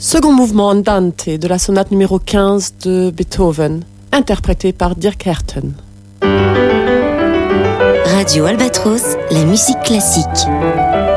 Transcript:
Second mouvement andante de la sonate numéro 15 de Beethoven, interprété par Dirk Herten. Radio Albatros, la musique classique.